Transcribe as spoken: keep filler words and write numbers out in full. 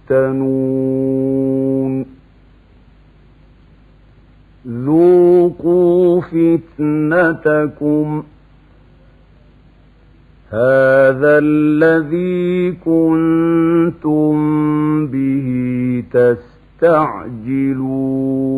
يفتنون ذوقوا فتنتكم هذا الذي كنتم به تستعجلون